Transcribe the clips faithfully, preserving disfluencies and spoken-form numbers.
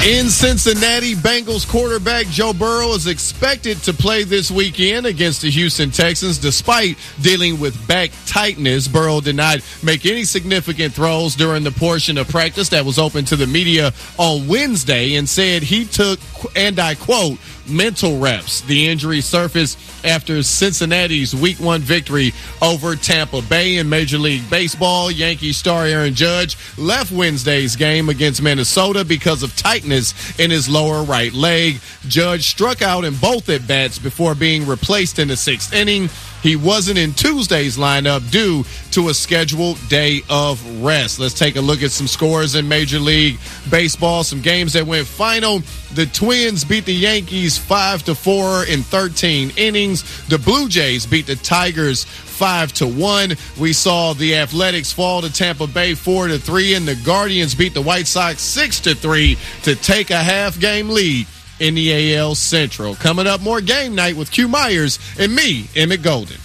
In Cincinnati, Bengals quarterback Joe Burrow is expected to play this weekend against the Houston Texans. Despite dealing with back tightness, Burrow did not make any significant throws during the portion of practice that was open to the media on Wednesday and said he took, and I quote, mental reps. The injury surfaced after Cincinnati's week one victory over Tampa Bay in Major League Baseball. Yankees star Aaron Judge left Wednesday's game against Minnesota because of tightness in his lower right leg. Judge struck out in both at-bats before being replaced in the sixth inning. He wasn't in Tuesday's lineup due to a scheduled day of rest. Let's take a look at some scores in Major League Baseball, some games that went final. The Twins beat the Yankees five to four in thirteen innings. The Blue Jays beat the Tigers five to one. We saw the Athletics fall to Tampa Bay four to three, and the Guardians beat the White Sox six to three to take a half-game lead in the A L Central. Coming up, more Game Night with Q Myers and me, Emmett Golden.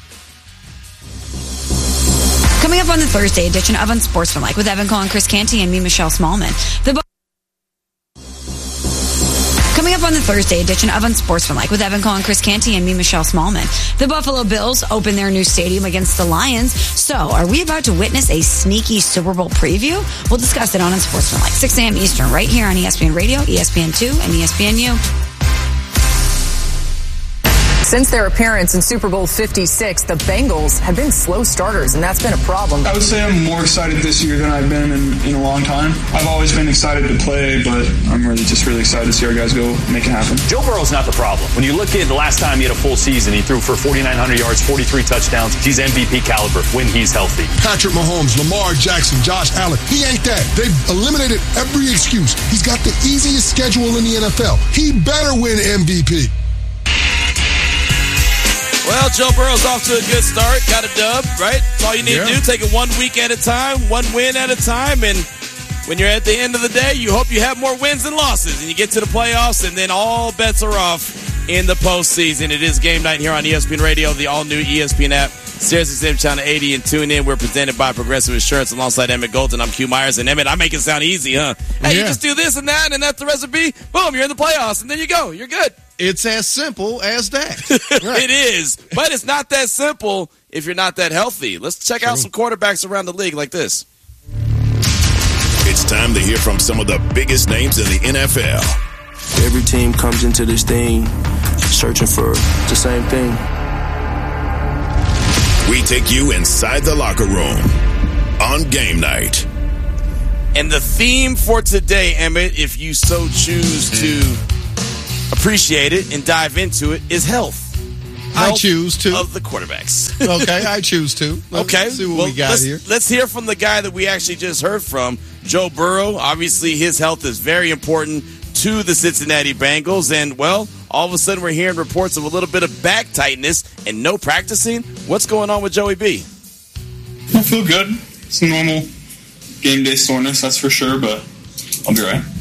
Coming up on the Thursday edition of Unsportsmanlike with Evan Cole and Chris Canty and me, Michelle Smallman. The Coming up on the Thursday edition of Unsportsmanlike with Evan Cole and Chris Canty and me, Michelle Smallman. The Buffalo Bills open their new stadium against the Lions. So, are we about to witness a sneaky Super Bowl preview? We'll discuss it on Unsportsmanlike, six a.m. Eastern, right here on E S P N Radio, E S P N two, and E S P N U. Since their appearance in Super Bowl fifty-six, the Bengals have been slow starters, and that's been a problem. I would say I'm more excited this year than I've been in, in a long time. I've always been excited to play, but I'm really just really excited to see our guys go make it happen. Joe Burrow's not the problem. When you look at the last time he had a full season, he threw for forty-nine hundred yards, forty-three touchdowns. He's M V P caliber when he's healthy. Patrick Mahomes, Lamar Jackson, Josh Allen, he ain't that. They've eliminated every excuse. He's got the easiest schedule in the N F L. He better win M V P. Well, Joe Burrow's off to a good start. Got a dub, right? That's all you need yeah. to do. Take it one week at a time, one win at a time. And when you're at the end of the day, you hope you have more wins than losses. And you get to the playoffs, and then all bets are off in the postseason. It is Game Night here on E S P N Radio, the all-new E S P N app. SiriusXM Channel eighty, and tune in. We're presented by Progressive Insurance alongside Emmett Golden. I'm Q Myers. And Emmett, I make it sound easy, huh? Hey, yeah. You just do this and that, and that's the recipe. Boom, you're in the playoffs, and then you go. You're good. It's as simple as that. Right. It is. But it's not that simple if you're not that healthy. Let's check True. out some quarterbacks around the league like this. It's time to hear from some of the biggest names in the N F L. Every team comes into this thing searching for the same thing. We take you inside the locker room on Game Night. And the theme for today, Emmett, if you so choose to appreciate it and dive into it, is health. health I choose to. Of the quarterbacks. Okay, I choose to. Let's okay. see what well, we got let's, here. Let's hear from the guy that we actually just heard from, Joe Burrow. Obviously, his health is very important to the Cincinnati Bengals. And, well, all of a sudden we're hearing reports of a little bit of back tightness and no practicing. What's going on with Joey B? I feel good. It's a normal game day soreness, that's for sure, but I'll be right.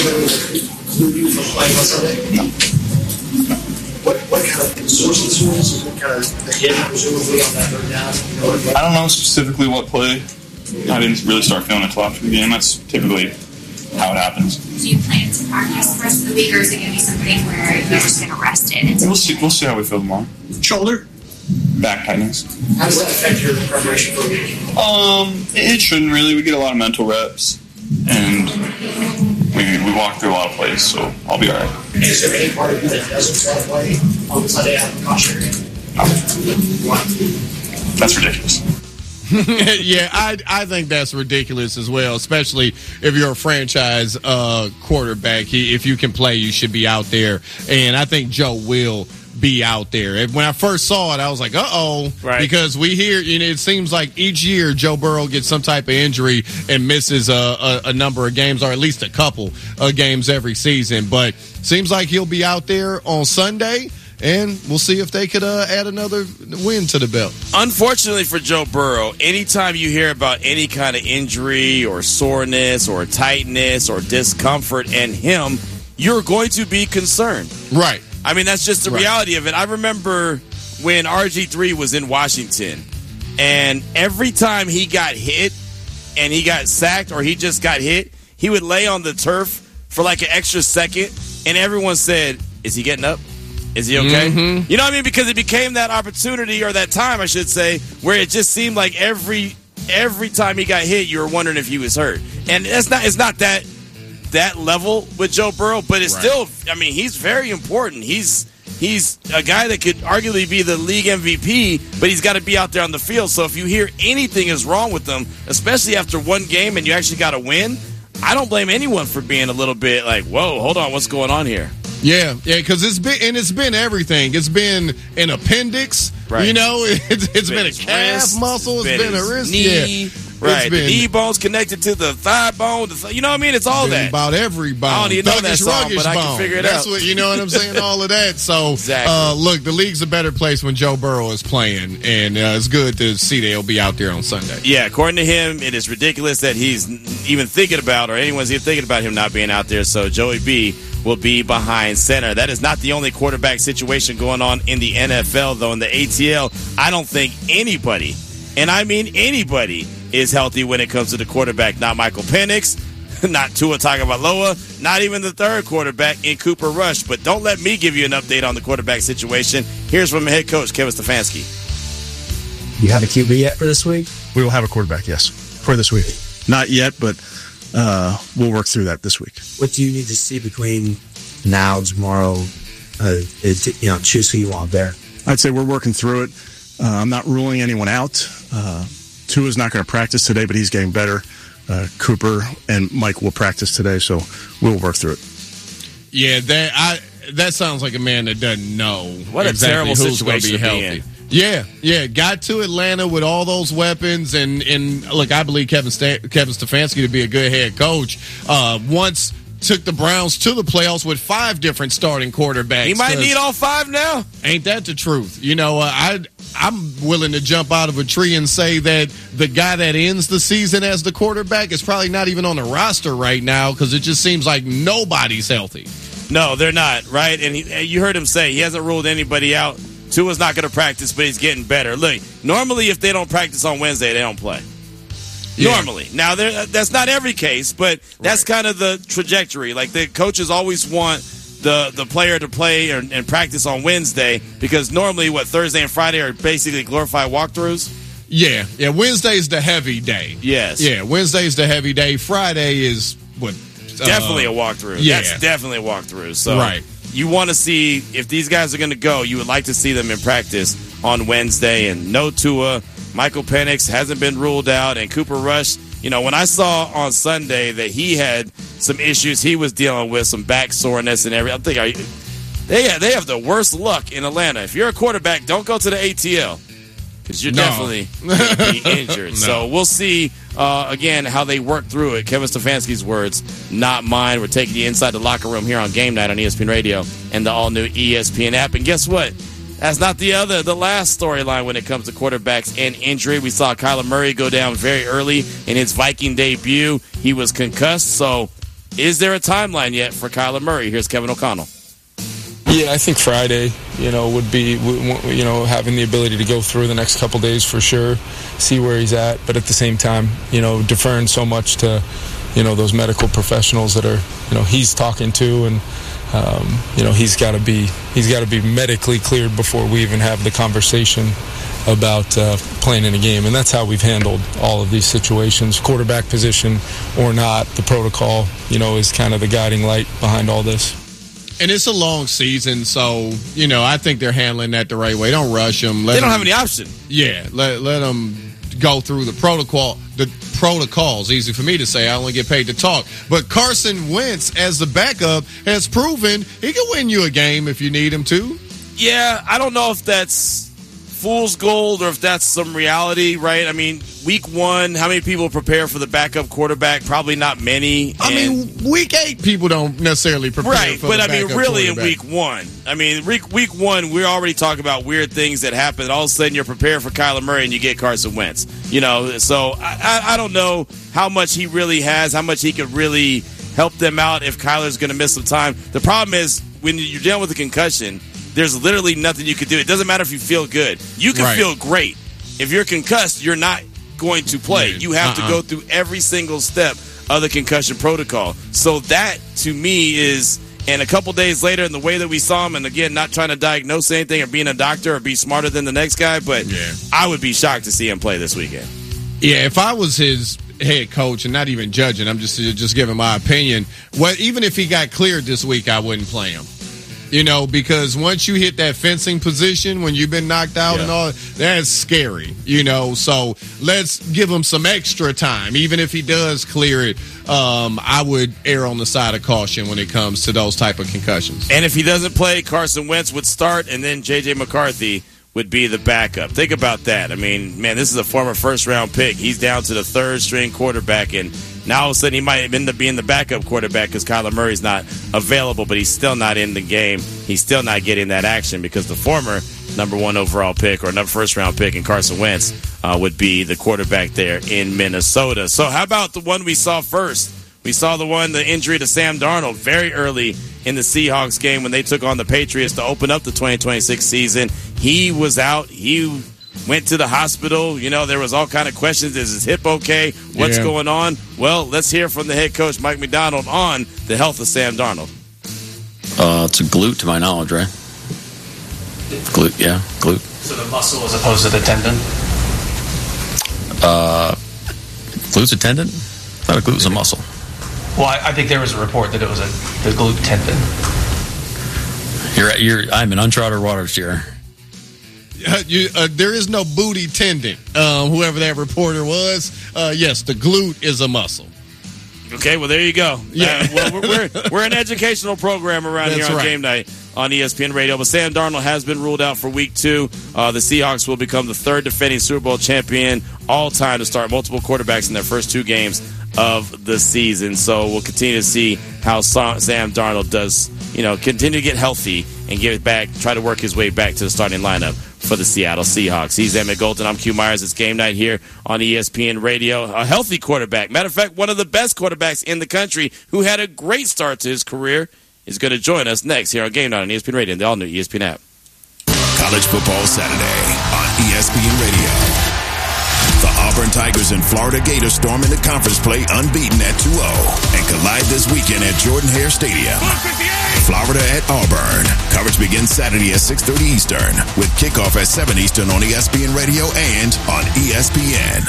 No. No. What, what kind of sources was what kind of the hit presumably on that third down? You know, what, I don't know specifically what play. I didn't really start feeling it until after the game. That's typically how it happens. Do you plan to practice the rest of the week, or is it going to be something where you're just going to rest it? We'll see. We'll see how we feel tomorrow. Shoulder, back tightness. How does that affect your preparation for the week? Um, it shouldn't really. We get a lot of mental reps, and we we walk through a lot of plays, so I'll be all right. Is there any part of you that doesn't want to play on Sunday out of cautionary? No. That's ridiculous. Yeah, I I think that's ridiculous as well, especially if you're a franchise uh, quarterback. He, if you can play, you should be out there. And I think Joe will be out there. And when I first saw it, I was like, uh-oh. Right. Because we hear, you know, it seems like each year Joe Burrow gets some type of injury and misses a, a, a number of games, or at least a couple of games every season. But seems like he'll be out there on Sunday. And we'll see if they could uh, add another win to the belt. Unfortunately for Joe Burrow, anytime you hear about any kind of injury or soreness or tightness or discomfort in him, you're going to be concerned. Right. I mean, that's just the right. reality of it. I remember when R G three was in Washington, and every time he got hit and he got sacked or he just got hit, he would lay on the turf for like an extra second, and everyone said, is he getting up? Is he okay? Mm-hmm. You know what I mean? Because it became that opportunity, or that time, I should say, where it just seemed like every every time he got hit, you were wondering if he was hurt. And it's not it's not that that level with Joe Burrow, but it's right. still, I mean, he's very important. He's he's a guy that could arguably be the league M V P, but he's got to be out there on the field. So if you hear anything is wrong with them, especially after one game and you actually got to win, I don't blame anyone for being a little bit like, whoa, hold on, what's going on here? Yeah, yeah, because it's been and it's been everything. It's been an appendix, right. you know. It's, it's been, been a calf wrist, muscle. It's been, been a wrist, knee, yeah. right? Been, the knee bone's connected to the thigh bone. The, you know what I mean? It's all that. About every bone. I don't even know that song, but I can figure it That's out. What you know what I'm saying. All of that. So, exactly. uh, look, the league's a better place when Joe Burrow is playing, and uh, it's good to see that he'll be out there on Sunday. Yeah, according to him, it is ridiculous that he's even thinking about, or anyone's even thinking about him not being out there. So Joey B will be behind center. That is not the only quarterback situation going on in the N F L, though. In the A T L, I don't think anybody, and I mean anybody, is healthy when it comes to the quarterback. Not Michael Penix, not Tua Tagovailoa, not even the third quarterback in Cooper Rush. But don't let me give you an update on the quarterback situation. Here's from head coach Kevin Stefanski. You have a Q B yet for this week? We will have a quarterback, yes, for this week. Not yet, but uh, we'll work through that this week. What do you need to see between now, tomorrow, uh, to, you know, choose who you want there? I'd say we're working through it. Uh, I'm not ruling anyone out. Uh, Tua's not going to practice today, but he's getting better. Uh, Cooper and Mike will practice today, so we'll work through it. Yeah, that I that sounds like a man that doesn't know what a exactly terrible who's situation going to be healthy. Yeah, yeah, got to Atlanta with all those weapons, and and look, I believe Kevin Sta- Kevin Stefanski to be a good head coach. Uh, once took the Browns to the playoffs with five different starting quarterbacks. He might need all five now. Ain't that the truth? You know, uh, I I'm willing to jump out of a tree and say that the guy that ends the season as the quarterback is probably not even on the roster right now because it just seems like nobody's healthy. No, they're not, right? And he, you heard him say he hasn't ruled anybody out. Tua's not going to practice, but he's getting better. Look, normally if they don't practice on Wednesday, they don't play. Yeah. Normally. Now, that's not every case, but that's right. kind of the trajectory. Like, the coaches always want the, the player to play or, and practice on Wednesday because normally, what, Thursday and Friday are basically glorified walkthroughs? Yeah. Yeah, Wednesday's the heavy day. Yes. Yeah, Wednesday's the heavy day. Friday is what? Definitely uh, a walkthrough. Yeah. That's definitely a walkthrough. So right. You want to see, if these guys are going to go, you would like to see them in practice on Wednesday. And no Tua, Michael Penix hasn't been ruled out, and Cooper Rush, you know, when I saw on Sunday that he had some issues he was dealing with, some back soreness and everything, I'm thinking, are you, they, have, they have the worst luck in Atlanta. If you're a quarterback, don't go to the A T L because you're no. definitely going to be injured. no. So we'll see, uh, again, how they work through it. Kevin Stefanski's words, not mine. We're taking you inside the locker room here on Game Night on E S P N Radio and the all-new E S P N app. And guess what? That's not the other, the last storyline when it comes to quarterbacks and injury. We saw Kyler Murray go down very early in his Viking debut. He was concussed. So is there a timeline yet for Kyler Murray? Here's Kevin O'Connell. Yeah, I think Friday, you know, would be, you know, having the ability to go through the next couple days for sure, see where he's at. But at the same time, you know, deferring so much to, you know, those medical professionals that are, you know, he's talking to, and um, you know, he's got to be he's got to be medically cleared before we even have the conversation about uh, playing in a game. And that's how we've handled all of these situations, quarterback position or not. The protocol, you know, is kind of the guiding light behind all this. And it's a long season, so, you know, I think they're handling that the right way. Don't rush them. Let they don't them, have any option. Yeah, let, let them go through the protocol. The protocols, easy for me to say. I only get paid to talk. But Carson Wentz, as the backup, has proven he can win you a game if you need him to. Yeah, I don't know if that's fool's gold or if that's some reality, right? I mean, week one, how many people prepare for the backup quarterback? Probably not many. I mean, week eight, people don't necessarily prepare right, for the the backup backup Right, but I mean, really in quarterback. week one. I mean, week, week one, we're already talking about weird things that happen. All of a sudden, you're prepared for Kyler Murray and you get Carson Wentz. You know, so I, I, I don't know how much he really has, how much he could really help them out if Kyler's going to miss some time. The problem is, when you're dealing with a concussion, there's literally nothing you can do. It doesn't matter if you feel good. You can right. feel great. If you're concussed, you're not going to play. You have uh-uh. to go through every single step of the concussion protocol. So that, to me, is... And a couple days later, and the way that we saw him, and again, not trying to diagnose anything or being a doctor or be smarter than the next guy, but yeah. I would be shocked to see him play this weekend. Yeah, if I was his head coach, and not even judging, I'm just just giving my opinion. Well, even if he got cleared this week, I wouldn't play him. You know, because once you hit that fencing position, when you've been knocked out yeah. and all, that's scary, you know. So let's give him some extra time. Even if he does clear it, um, I would err on the side of caution when it comes to those type of concussions. And if he doesn't play, Carson Wentz would start, and then J J McCarthy would be the backup. Think about that. I mean, man, this is a former first-round pick. He's down to the third-string quarterback, and now all of a sudden he might end up being the backup quarterback because Kyler Murray's not available, but he's still not in the game. He's still not getting that action because the former number one overall pick or number first-round pick in Carson Wentz uh, would be the quarterback there in Minnesota. So how about the one we saw first? We saw the one, the injury to Sam Darnold very early in the Seahawks game when they took on the Patriots to open up the twenty twenty-six season. He was out. He went to the hospital. You know, there was all kind of questions. Is his hip okay? What's yeah. going on? Well, let's hear from the head coach, Mike Macdonald, on the health of Sam Darnold. Uh, it's a glute, to my knowledge, right? Glute, yeah, glute. So the muscle as opposed to the tendon? Uh, glute's a tendon? I thought a glute was a muscle. Well, I, I think there was a report that it was a the glute tendon. You're, you're. I'm in uncharted waters here. Uh, you, uh, there is no booty tendon. Um, whoever that reporter was, uh, yes, the glute is a muscle. Okay, well, there you go. Yeah, uh, well, we're, we're we're an educational program around That's here on right. Game Night on E S P N Radio. But Sam Darnold has been ruled out for Week Two. Uh, the Seahawks will become the third defending Super Bowl champion all time to start multiple quarterbacks in their first two games of the season. So we'll continue to see how Sam Darnold does, you know, continue to get healthy and get it back, try to work his way back to the starting lineup for the Seattle Seahawks. He's Emmett Golden. I'm Q Myers. It's Game Night here on E S P N Radio. A healthy quarterback. Matter of fact, one of the best quarterbacks in the country who had a great start to his career is going to join us next here on Game Night on E S P N Radio and the all-new E S P N app. College Football Saturday on E S P N Radio. The Auburn Tigers and Florida Gators storm into conference play unbeaten at two oh and collide this weekend at Jordan-Hare Stadium. Florida at Auburn. Coverage begins Saturday at six thirty Eastern with kickoff at seven Eastern on E S P N Radio and on E S P N.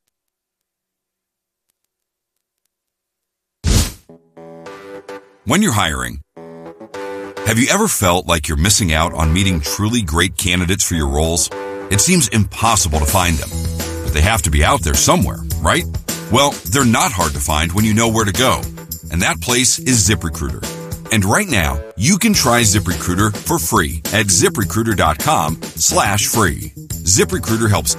When you're hiring, have you ever felt like you're missing out on meeting truly great candidates for your roles? It seems impossible to find them, but they have to be out there somewhere, right? Well, they're not hard to find when you know where to go, and that place is ZipRecruiter. And right now, you can try ZipRecruiter for free at ZipRecruiter.com slash free. ZipRecruiter helps